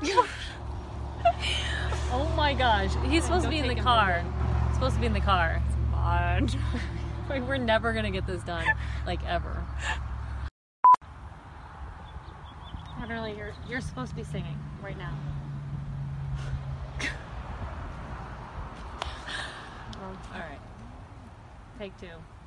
Oh my gosh. He's supposed to be in the car. It's supposed to be in the car. Come on. We're never gonna get this done. Like, ever. Literally, you're supposed to be singing right now. Alright. Take 2.